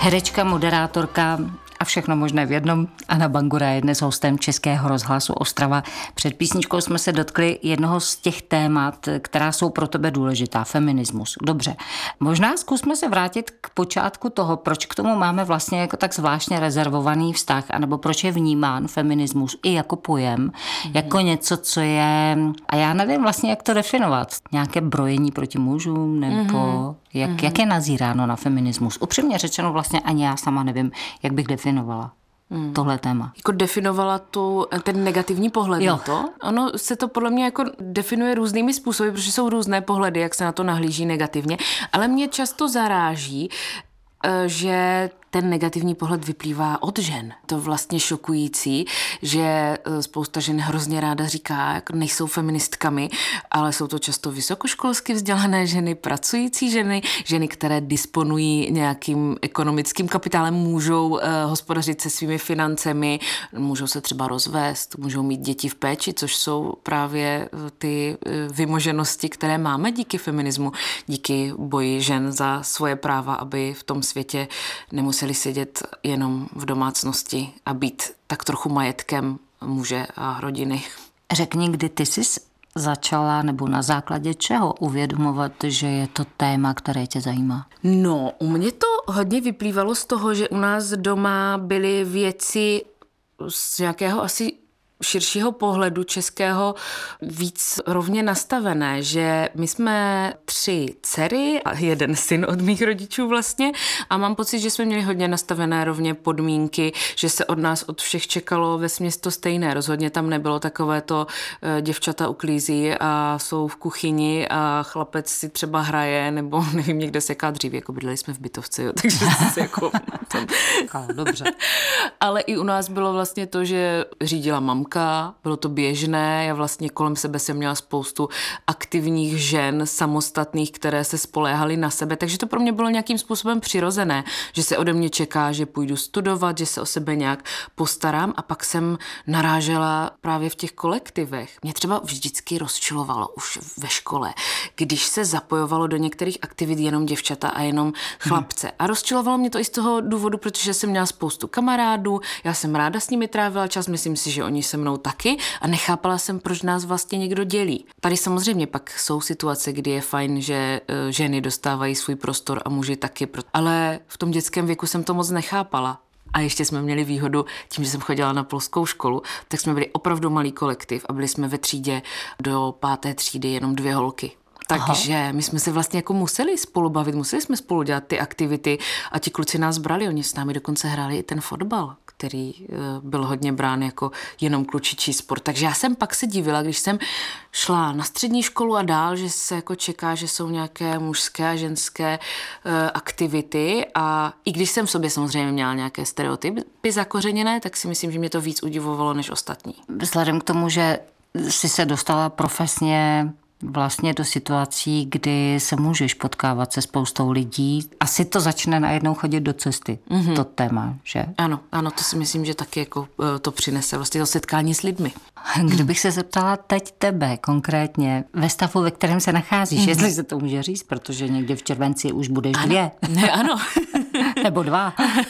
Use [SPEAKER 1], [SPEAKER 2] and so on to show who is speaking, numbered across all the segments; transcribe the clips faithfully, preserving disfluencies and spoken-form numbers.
[SPEAKER 1] Herečka, moderátorka a všechno možné v jednom. Anna Bangura je dnes hostem Českého rozhlasu Ostrava. Před písničkou jsme se dotkli jednoho z těch témat, která jsou pro tebe důležitá, feminismus. Dobře, možná zkusme se vrátit k počátku toho, proč k tomu máme vlastně jako tak zvláštně rezervovaný vztah, anebo proč je vnímán feminismus i jako pojem, mm. jako něco, co je, a já nevím vlastně, jak to definovat, nějaké brojení proti mužům, nebo mm. jak, mm. jak je nazíráno na feminismus. Upřímně řečeno vlastně ani já sama nevím, jak bych definovala hmm. tohle téma.
[SPEAKER 2] Jako definovala tu, ten negativní pohled
[SPEAKER 1] jo.
[SPEAKER 2] na to? Ono se to podle mě jako definuje různými způsoby, protože jsou různé pohledy, jak se na to nahlíží negativně, ale mě často zaráží, že ten negativní pohled vyplývá od žen. To vlastně šokující, že spousta žen hrozně ráda říká, jak nejsou feministkami, ale jsou to často vysokoškolsky vzdělané ženy, pracující ženy, ženy, které disponují nějakým ekonomickým kapitálem, můžou uh, hospodařit se svými financemi, můžou se třeba rozvést, můžou mít děti v péči, což jsou právě ty uh, vymoženosti, které máme díky feminismu, díky boji žen za svoje práva, aby v tom světě nemuseli sedět jenom v domácnosti a být tak trochu majetkem muže a rodiny.
[SPEAKER 1] Řekni, kdy ty jsi začala, nebo na základě čeho uvědomovat, že je to téma, které tě zajímá?
[SPEAKER 2] No, u mě to hodně vyplývalo z toho, že u nás doma byly věci z nějakého asi širšího pohledu českého víc rovně nastavené, že my jsme tři dcery a jeden syn od mých rodičů vlastně a mám pocit, že jsme měli hodně nastavené rovně podmínky, že se od nás od všech čekalo vesměs to stejné. Rozhodně tam nebylo takové to děvčata uklízí a jsou v kuchyni a chlapec si třeba hraje nebo nevím, někde seká dřív, jako bydleli jsme v bytovce, jo, takže si jako...
[SPEAKER 1] Dobře.
[SPEAKER 2] Ale i u nás bylo vlastně to, že řídila mamka, bylo to běžné, já vlastně kolem sebe jsem měla spoustu aktivních žen, samostatných, které se spoléhaly na sebe, takže to pro mě bylo nějakým způsobem přirozené, že se ode mě čeká, že půjdu studovat, že se o sebe nějak postarám a pak jsem narážela právě v těch kolektivech. Mě třeba vždycky rozčilovalo už ve škole, když se zapojovalo do některých aktivit jenom děvčata a jenom chlapce. A rozčilovalo mě to i z toho důvodu, protože jsem měla spoustu kamarádů, já jsem ráda s nimi trávila čas, myslím si, že oni se mnou taky a nechápala jsem, proč nás vlastně někdo dělí. Tady samozřejmě pak jsou situace, kdy je fajn, že ženy dostávají svůj prostor a muži taky, ale v tom dětském věku jsem to moc nechápala. A ještě jsme měli výhodu, tím, že jsem chodila na polskou školu, tak jsme byli opravdu malý kolektiv a byli jsme ve třídě do páté třídy jenom dvě holky. Takže Aha. my jsme se vlastně jako museli spolu bavit, museli jsme spolu dělat ty aktivity a ti kluci nás brali, oni s námi dokonce hráli i ten fotbal, který byl hodně brán jako jenom klučičí sport. Takže já jsem pak se divila, když jsem šla na střední školu a dál, že se jako čeká, že jsou nějaké mužské a ženské aktivity a i když jsem v sobě samozřejmě měla nějaké stereotypy zakořeněné, tak si myslím, že mě to víc udivovalo než ostatní.
[SPEAKER 1] Vzhledem k tomu, že jsi se dostala profesně vlastně do situací, kdy se můžeš potkávat se spoustou lidí. Asi to začne najednou chodit do cesty, mm-hmm. to téma, že?
[SPEAKER 2] Ano, ano, to si myslím, že taky jako to přinese vlastně to setkání s lidmi.
[SPEAKER 1] Kdybych se zeptala teď tebe konkrétně ve stavu, ve kterém se nacházíš, mm-hmm. jestli se to může říct, protože někde v červenci už budeš
[SPEAKER 2] ano.
[SPEAKER 1] dvě.
[SPEAKER 2] Ne, ano.
[SPEAKER 1] Nebo dva.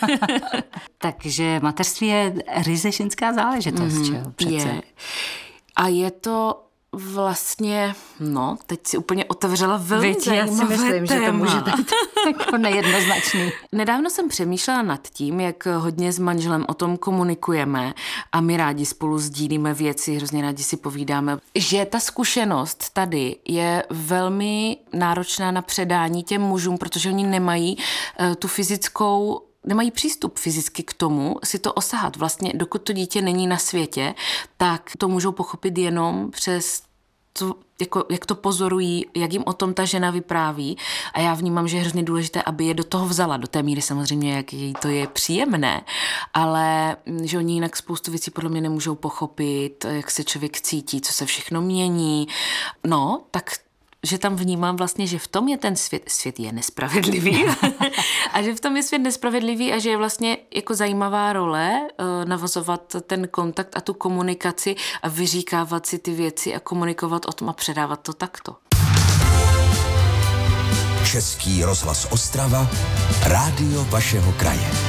[SPEAKER 1] Takže mateřství je ryze ženská záležitost, mm-hmm. čeho přece.
[SPEAKER 2] Je. A je to vlastně, no, teď si úplně otevřela velmi
[SPEAKER 1] Víte,
[SPEAKER 2] zajímavé
[SPEAKER 1] já si myslím,
[SPEAKER 2] téma.
[SPEAKER 1] Že to může být jako nejednoznačný.
[SPEAKER 2] Nedávno jsem přemýšlela nad tím, jak hodně s manželem o tom komunikujeme a my rádi spolu sdílíme věci, hrozně rádi si povídáme, že ta zkušenost tady je velmi náročná na předání těm mužům, protože oni nemají uh, tu fyzickou nemají přístup fyzicky k tomu si to osahat. Vlastně dokud to dítě není na světě, tak to můžou pochopit jenom přes to, jako, jak to pozorují, jak jim o tom ta žena vypráví a já vnímám, že je hrozně důležité, aby je do toho vzala, do té míry samozřejmě, jak jí to je příjemné, ale že oni jinak spoustu věcí podle mě nemůžou pochopit, jak se člověk cítí, co se všechno mění. No, tak že tam vnímám vlastně, že v tom je ten svět, svět je nespravedlivý a že v tom je svět nespravedlivý a že je vlastně jako zajímavá role uh, navazovat ten kontakt a tu komunikaci a vyříkávat si ty věci a komunikovat o tom a předávat to takto.
[SPEAKER 3] Český rozhlas Ostrava, rádio vašeho kraje.